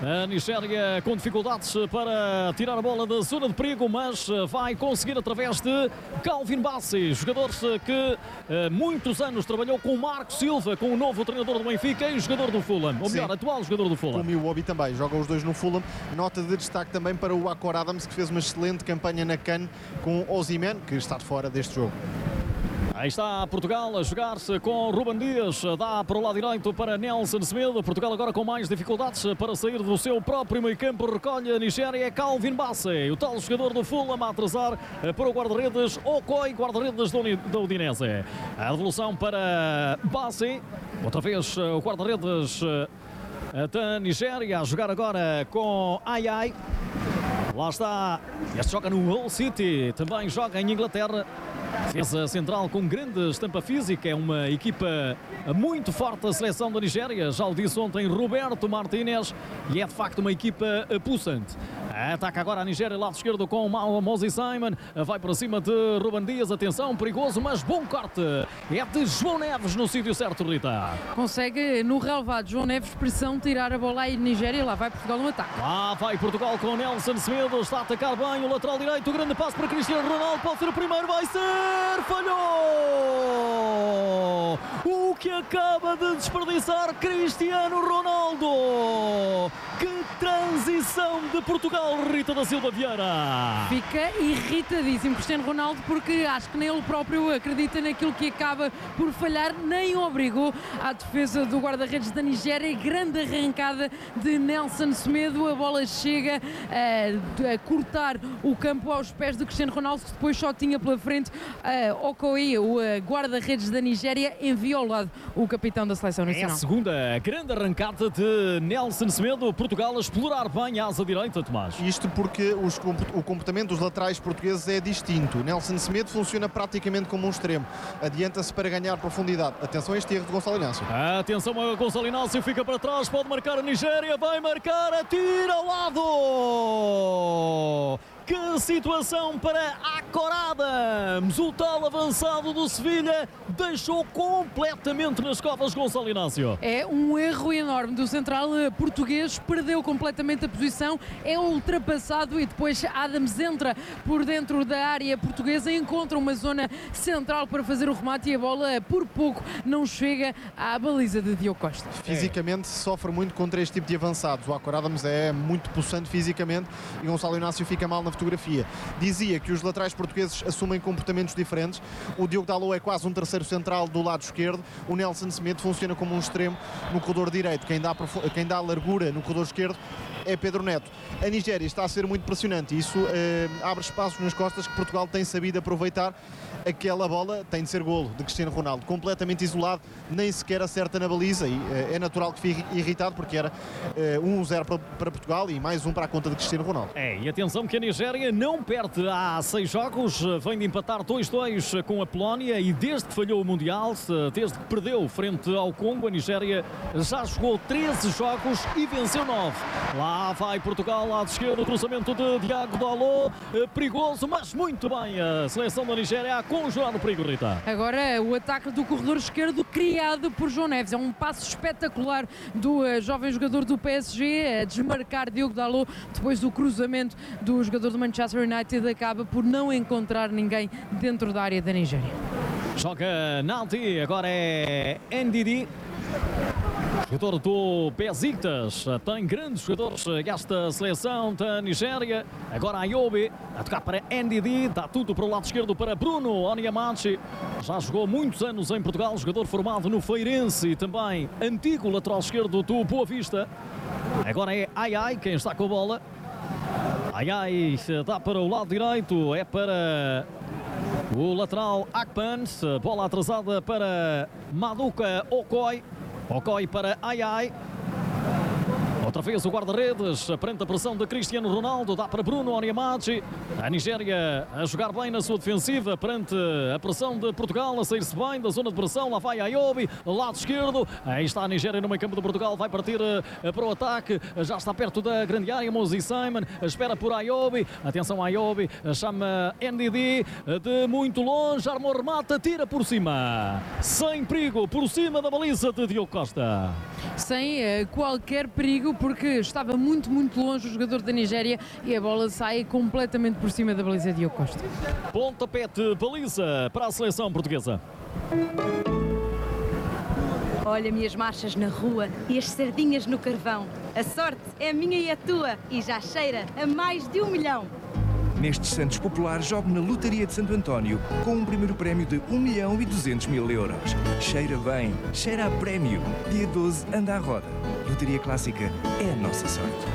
A Nigéria com dificuldades para tirar a bola da zona de perigo, mas vai conseguir através de Calvin Bassey, jogador que muitos anos trabalhou com Marco Silva, com o novo treinador do Benfica e jogador do Fulham, ou melhor, atual jogador do Fulham. O Iwobi também, jogam os dois no Fulham. Nota de destaque também para o Akor Adams, que fez uma excelente campanha na CAN com Osimhen, que está de fora deste jogo. Aí está Portugal a jogar-se com Ruben Dias, dá para o lado direito para Nelson Semedo. Portugal agora com mais dificuldades para sair do seu próprio meio campo, recolhe a Nigéria, é Calvin Bassey, o tal jogador do Fulham a atrasar para o guarda-redes Okoi, guarda-redes da Udinese. A devolução para Bassey, outra vez o guarda-redes da Nigéria a jogar agora com Ayai. Lá está, este joga no Hull City, também joga em Inglaterra. Defesa central com grande estampa física, é uma equipa muito forte a seleção da Nigéria, já o disse ontem Roberto Martínez, e é de facto uma equipa pulsante. Ataca agora a Nigéria, lado esquerdo com Moses Simon, vai para cima de Ruben Dias, atenção, perigoso, mas bom corte, é de João Neves no sítio certo, Rita. Consegue no relevado João Neves, pressão, tirar a bola aí de Nigéria, lá vai Portugal no ataque. Lá vai Portugal com Nelson Semedo, está a atacar bem o lateral direito, o grande passo para Cristiano Ronaldo, pode ser o primeiro, vai ser, falhou! O que acaba de desperdiçar Cristiano Ronaldo! Que transição de Portugal, Rita da Silva Vieira! Fica irritadíssimo Cristiano Ronaldo, porque acho que nem ele próprio acredita naquilo que acaba por falhar, nem obrigou à defesa do guarda-redes da Nigéria. Grande arrancada de Nelson Semedo, a bola chega a cortar o campo aos pés de Cristiano Ronaldo, que depois só tinha pela frente Okoi, o guarda-redes da Nigéria, envia ao lado o capitão da seleção nacional. É a segunda grande arrancada de Nelson Semedo, Portugal a explorar bem a asa direita, Tomás. Isto porque o comportamento dos laterais portugueses é distinto. Nelson Semedo funciona praticamente como um extremo. Adianta-se para ganhar profundidade. Atenção a este erro de Gonçalo Inácio. Atenção a Gonçalo Inácio, fica para trás, pode marcar a Nigéria, vai marcar, atira ao lado! Que situação para Akor Adams, o tal avançado do Sevilha, deixou completamente nas covas Gonçalo Inácio. É um erro enorme do central português, perdeu completamente a posição, é ultrapassado e depois Adams entra por dentro da área portuguesa, encontra uma zona central para fazer o remate e a bola por pouco não chega à baliza de Diogo Costa. Fisicamente sofre muito contra este tipo de avançados. O Akor Adams é muito possante fisicamente e Gonçalo Inácio fica mal na fotografia. Dizia que os laterais portugueses assumem comportamentos diferentes. O Diogo Dalot é quase um terceiro central do lado esquerdo. O Nelson Semedo funciona como um extremo no corredor direito. Quem dá largura no corredor esquerdo é Pedro Neto. A Nigéria está a ser muito pressionante e isso abre espaços nas costas que Portugal tem sabido aproveitar. Aquela bola tem de ser golo de Cristiano Ronaldo, completamente isolado, nem sequer acerta na baliza e é natural que fique irritado porque era 1-0 para Portugal e mais um para a conta de Cristiano Ronaldo. E atenção que a Nigéria não perde há 6 jogos, vem de empatar 2-2 com a Polónia e desde que falhou o Mundial, desde que perdeu frente ao Congo, a Nigéria já jogou 13 jogos e venceu 9. Lá vai Portugal, lado esquerdo, cruzamento de Diogo Dalot, perigoso, mas muito bem a seleção da Nigéria a conjurar o perigo, Rita. Agora o ataque do corredor esquerdo criado por João Neves, é um passo espetacular do jovem jogador do PSG a desmarcar Diogo Dalot, depois do cruzamento do jogador do Manchester United acaba por não encontrar ninguém dentro da área da Nigéria. Joga Nalti, agora é NDD. Jogador do Besiktas, tem grandes jogadores esta seleção da Nigéria. Agora Ayobi a tocar para NDD, dá tudo para o lado esquerdo para Bruno Onyemachi. Já jogou muitos anos em Portugal, jogador formado no Feirense e também antigo lateral esquerdo do Boa Vista. Agora é Ayai quem está com a bola. Ayai dá para o lado direito, é para o lateral Akpan, bola atrasada para Maduka Okoi. Okoi para Ayai. Outra vez o guarda-redes, frente à pressão de Cristiano Ronaldo, dá para Bruno Onyemachi. A Nigéria a jogar bem na sua defensiva, perante a pressão de Portugal, a sair-se bem da zona de pressão. Lá vai Ayobi, lado esquerdo. Aí está a Nigéria no meio campo de Portugal, vai partir para o ataque. Já está perto da grande área, Moses Simon, espera por Ayobi. Atenção Ayobi, chama NDD de muito longe, arma o remate, tira por cima. Sem perigo, por cima da baliza de Diogo Costa. Sem qualquer perigo, porque estava muito longe o jogador da Nigéria e a bola sai completamente por cima da baliza de Diogo Costa. Pontapé de baliza para a seleção portuguesa. Olha minhas marchas na rua e as sardinhas no carvão. A sorte é a minha e a tua e já cheira a mais de 1 milhão. Nestes Santos Populares, jogo na Lotaria de Santo António com um primeiro prémio de 1.200.000 euros. Cheira bem, cheira a prémio. Dia 12, anda à roda. Lotaria Clássica é a nossa sorte.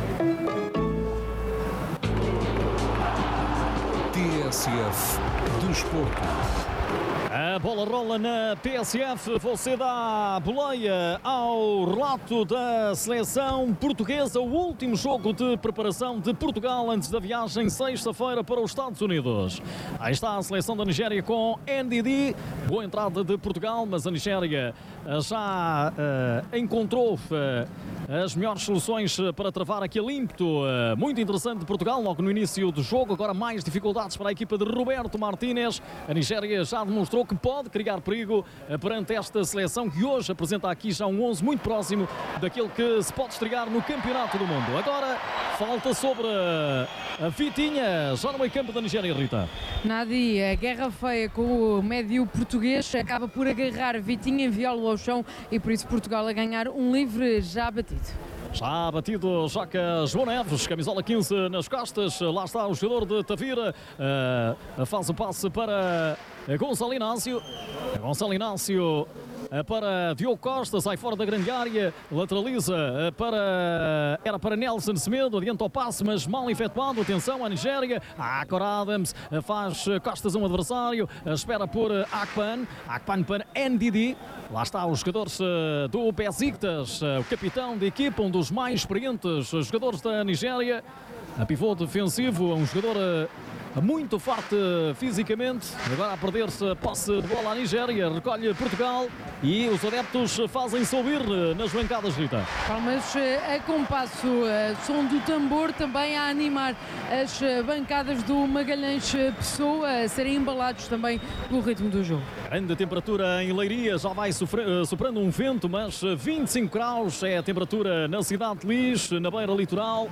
TSF do Desporto. A bola rola na TSF, você dá boleia ao relato da seleção portuguesa, o último jogo de preparação de Portugal antes da viagem sexta-feira para os Estados Unidos. Aí está a seleção da Nigéria com NDD, boa entrada de Portugal, mas a Nigéria já encontrou as melhores soluções para travar aquele ímpeto muito interessante de Portugal logo no início do jogo. Agora mais dificuldades para a equipa de Roberto Martínez. A Nigéria já demonstrou que pode criar perigo perante esta seleção que hoje apresenta aqui já um 11 muito próximo daquele que se pode estrear no Campeonato do Mundo. Agora falta sobre a Vitinha, já no meio campo da Nigéria, Rita. Nadi, a guerra feia com o médio português acaba por agarrar Vitinha, enviá-lo ao chão e por isso Portugal a ganhar um livre já batido. Já batido Joca João Neves, camisola 15 nas costas, lá está o jogador de Tavira, faz o passe para Gonçalo Inácio, para Diogo Costa, sai fora da grande área, lateraliza era para Nelson Semedo, adianta o passe, mas mal efetuado. Atenção à Nigéria, Akor Adams faz costas a um adversário, espera por Akpan para NDD. Lá está os jogadores do Besiktas, o capitão da equipa, um dos mais experientes jogadores da Nigéria. A pivô defensivo, um jogador muito forte fisicamente. Agora a perder-se a posse de bola à Nigéria, recolhe Portugal e os adeptos fazem-se ouvir nas bancadas, Rita. Palmas a compasso, som do tambor também a animar as bancadas do Magalhães Pessoa a serem embalados também pelo ritmo do jogo. Grande temperatura em Leiria, já vai soprando um vento, mas 25 graus é a temperatura na cidade de Lis, na beira litoral.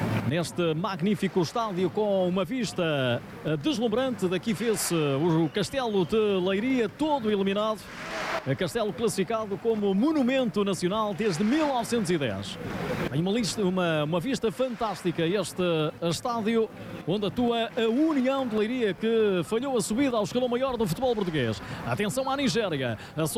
Neste magnífico estádio com uma vista deslumbrante, daqui vê-se o Castelo de Leiria todo iluminado. Castelo classificado como Monumento Nacional desde 1910. Tem uma vista fantástica este estádio onde atua a União de Leiria, que falhou a subida ao escalão maior do futebol português. Atenção à Nigéria,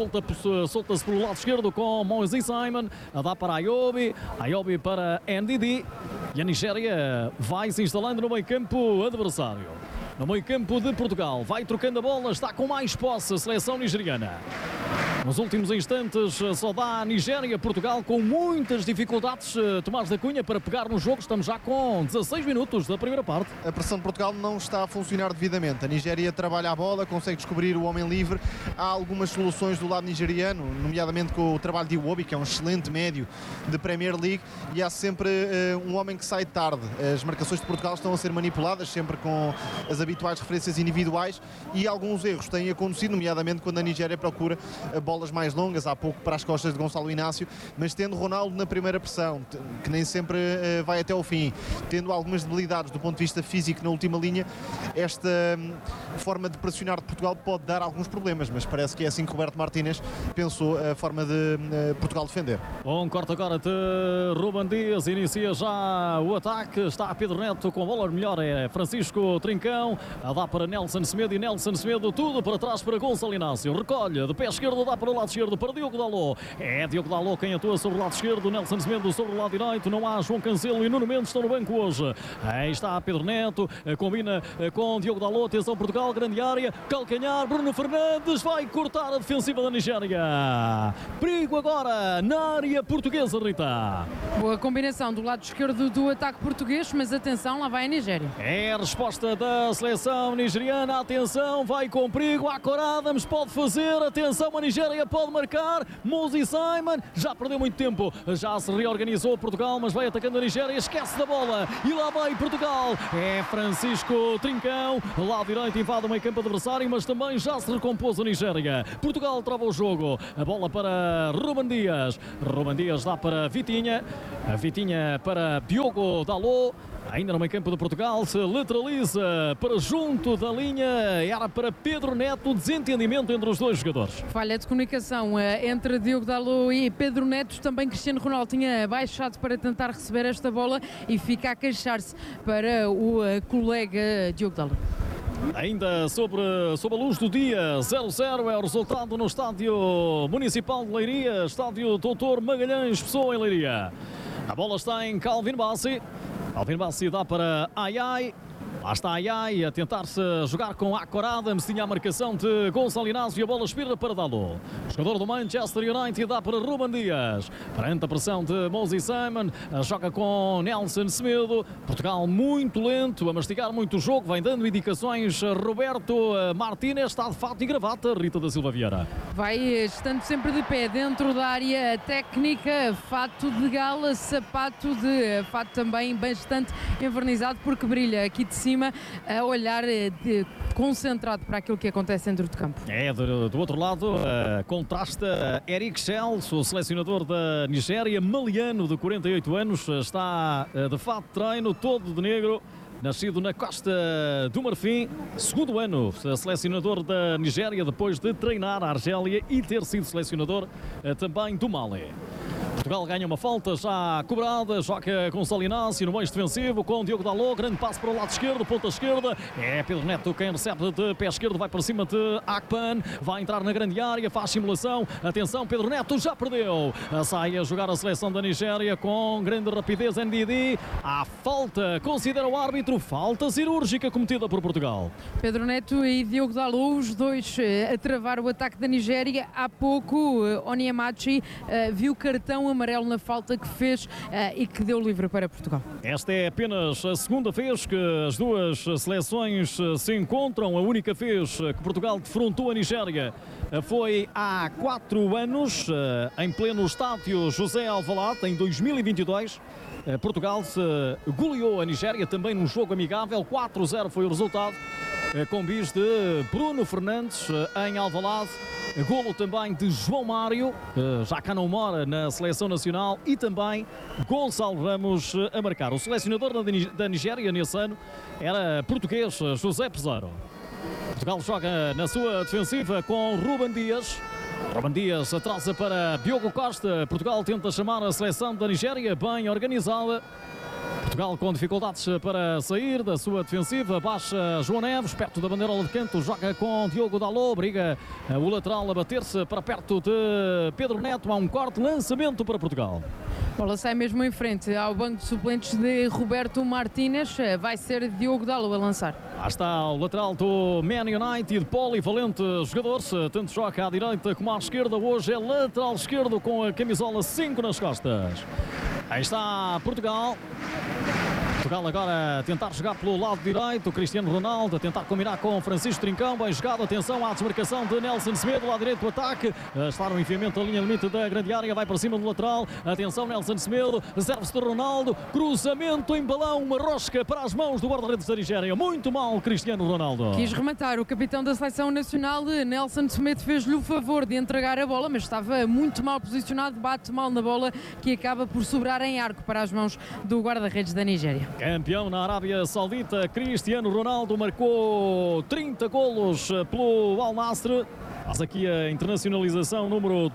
solta-se pelo lado esquerdo com Moisés Simon, dá para Ayobi para NDD e a Nigéria vai se instalando no meio campo adversário. No meio campo de Portugal, vai trocando a bola, está com mais posse a seleção nigeriana. Nos últimos instantes só dá a Nigéria, Portugal com muitas dificuldades, Tomás da Cunha, para pegar no jogo. Estamos já com 16 minutos da primeira parte. A pressão de Portugal não está a funcionar devidamente. A Nigéria trabalha a bola, consegue descobrir o homem livre. Há algumas soluções do lado nigeriano, nomeadamente com o trabalho de Iwobi, que é um excelente médio de Premier League, e há sempre um homem que sai tarde. As marcações de Portugal estão a ser manipuladas, sempre com as habituais referências individuais, e alguns erros têm acontecido, nomeadamente quando a Nigéria procura bolas mais longas, há pouco para as costas de Gonçalo Inácio, mas tendo Ronaldo na primeira pressão, que nem sempre vai até ao fim, tendo algumas debilidades do ponto de vista físico na última linha, esta forma de pressionar de Portugal pode dar alguns problemas, mas parece que é assim que Roberto Martínez pensou a forma de Portugal defender. Bom, corta agora de Ruben Dias, inicia já o ataque, está Pedro Neto com a bola, melhor é Francisco Trincão, dá para Nelson Semedo e Nelson Semedo tudo para trás para Gonçalo Inácio, recolhe de pé esquerdo, dá para o lado esquerdo para Diogo Dalot. É Diogo Dalot quem atua sobre o lado esquerdo, Nelson Semedo sobre o lado direito, não há João Cancelo e Nuno Mendes estão no banco hoje. Aí está Pedro Neto, combina com Diogo Dalot, atenção Portugal, grande área, calcanhar, Bruno Fernandes vai cortar a defensiva da Nigéria. Perigo agora na área portuguesa, Rita. Boa combinação do lado esquerdo do ataque português, mas atenção, lá vai a Nigéria. É a resposta da seleção nigeriana, atenção, vai com perigo, Akor Adams pode fazer, atenção, a Nigéria pode marcar, Moisés Simon já perdeu muito tempo, já se reorganizou Portugal, mas vai atacando a Nigéria, esquece da bola e lá vai Portugal, é Francisco Trincão, lado direito invade o meio campo adversário, mas também já se recompôs a Nigéria. Portugal trava o jogo, a bola para Ruben Dias dá para Vitinha, A Vitinha para Diogo Dalot. Ainda no meio campo de Portugal, se lateraliza para junto da linha, era para Pedro Neto, desentendimento entre os dois jogadores. Falha de comunicação entre Diogo Dalot e Pedro Neto, também Cristiano Ronaldo tinha baixado para tentar receber esta bola e fica a queixar-se para o colega Diogo Dalot. Ainda sob a luz do dia, 0-0 é o resultado no Estádio Municipal de Leiria, Estádio Doutor Magalhães Pessoa em Leiria. A bola está em Calvin Bassi. Calvin Bassi dá para Ayai. Lá está Ayai a tentar-se jogar com Akorada, mas tinha a marcação de Gonçalo Inácio e a bola espirra para Dalot. O jogador do Manchester United dá para Ruben Dias. Perante a pressão de Moses Simon, joga com Nelson Semedo. Portugal muito lento, a mastigar muito o jogo, vem dando indicações. Roberto Martínez está de fato e gravata, Rita da Silva Vieira. Vai estando sempre de pé dentro da área técnica, fato de gala, sapato de fato também bastante envernizado porque brilha aqui de cima a olhar concentrado para aquilo que acontece dentro do campo. Do outro lado, contrasta Eric Chels, o selecionador da Nigéria, maliano de 48 anos, está de fato de treino, todo de negro. Nascido na Costa do Marfim, segundo ano selecionador da Nigéria, depois de treinar a Argélia e ter sido selecionador também do Mali. Portugal ganha uma falta já cobrada, joga com Gonçalo Inácio no eixo defensivo com Diogo Dalot, grande passo para o lado esquerdo, ponta esquerda, é Pedro Neto quem recebe de pé esquerdo, vai para cima de Akpan, vai entrar na grande área, faz simulação, atenção, Pedro Neto já perdeu, sai a jogar a seleção da Nigéria com grande rapidez, NDD, há falta, considera o árbitro, falta cirúrgica cometida por Portugal. Pedro Neto e Diogo Dalot, os dois a travar o ataque da Nigéria. Há pouco Onyemachi viu cartão amarelo na falta que fez e que deu livre para Portugal. Esta é apenas a segunda vez que as duas seleções se encontram. A única vez que Portugal defrontou a Nigéria foi há 4 anos, em pleno estádio José Alvalade, em 2022. Portugal goleou a Nigéria também num jogo amigável, 4-0 foi o resultado, com bis de Bruno Fernandes em Alvalade. Golo também de João Mário, já cá não mora na seleção nacional, e também Gonçalo Ramos a marcar. O selecionador da Nigéria nesse ano era português, José Peseiro. Portugal joga na sua defensiva com Ruben Dias. Ruben Dias atrasa para Diogo Costa. Portugal tenta chamar a seleção da Nigéria bem organizada. Portugal com dificuldades para sair da sua defensiva, baixa João Neves, perto da bandeirola de canto, joga com Diogo Dalot, briga o lateral a bater-se para perto de Pedro Neto, há um corte, lançamento para Portugal. A bola sai mesmo em frente ao banco de suplentes de Roberto Martínez, vai ser Diogo Dalot a lançar. Lá está o lateral do Man United, polivalente jogador, tanto joga à direita como à esquerda, hoje é lateral esquerdo com a camisola 5 nas costas. Aí está Portugal. Portugal agora a tentar jogar pelo lado direito, Cristiano Ronaldo a tentar combinar com Francisco Trincão, bem jogado, atenção à desmarcação de Nelson Semedo, lado direito do ataque, está no enfiamento da linha limite da grande área, vai para cima do lateral, atenção Nelson Semedo, serve-se de Ronaldo, cruzamento em balão, uma rosca para as mãos do guarda-redes da Nigéria, muito mal Cristiano Ronaldo. Quis rematar, o capitão da seleção nacional, Nelson Semedo, fez-lhe o favor de entregar a bola, mas estava muito mal posicionado, bate mal na bola, que acaba por sobrar em arco para as mãos do guarda-redes da Nigéria. Campeão na Arábia Saudita, Cristiano Ronaldo marcou 30 golos pelo Al Nassr. Faz aqui a internacionalização número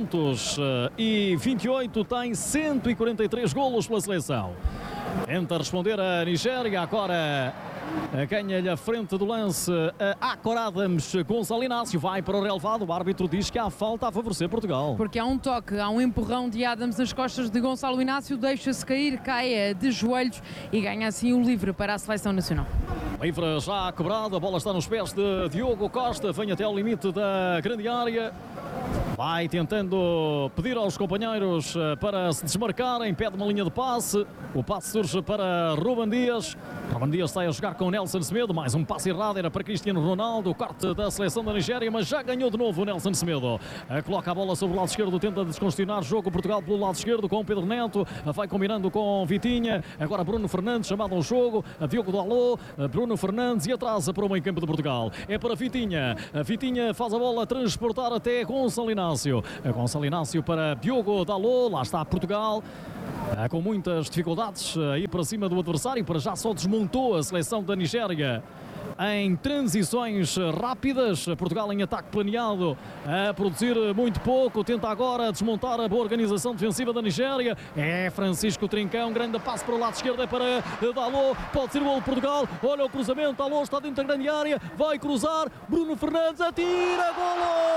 228, tem 143 golos pela seleção. Tenta responder a Nigéria, agora ganha-lhe a frente do lance a Akoradames. Gonçalo Inácio vai para o relevado, o árbitro diz que há falta a favorecer Portugal. Porque há um toque, há um empurrão de Adams nas costas de Gonçalo Inácio, deixa-se cair, cai de joelhos e ganha assim o livre para a seleção nacional. Livre já cobrado, a bola está nos pés de Diogo Costa, vem até ao limite da grande área. Vai tentando pedir aos companheiros para se desmarcarem, pede uma linha de passe. O passe surge para Ruben Dias. Ruben Dias sai a jogar com Nelson Semedo. Mais um passe errado, era para Cristiano Ronaldo. O corte da seleção da Nigéria, mas já ganhou de novo o Nelson Semedo. Coloca a bola sobre o lado esquerdo, tenta descongestionar o jogo. Portugal pelo lado esquerdo com Pedro Neto. Vai combinando com Vitinha. Agora Bruno Fernandes chamado ao jogo. Diogo Dalot, Bruno Fernandes e atrasa para o meio campo de Portugal. É para Vitinha. Vitinha faz a bola transportar até Gonçalo Inácio. Gonçalo Inácio para Diogo Dalot. Lá está Portugal. Com muitas dificuldades aí para cima do adversário, para já só desmontou a seleção da Nigéria em transições rápidas. Portugal em ataque planeado, a produzir muito pouco, tenta agora desmontar a boa organização defensiva da Nigéria. É Francisco Trincão, grande passo para o lado esquerdo, é para Dalot, pode ser o gol de Portugal. Olha o cruzamento, Dalot está dentro da grande área, vai cruzar, Bruno Fernandes atira, golo!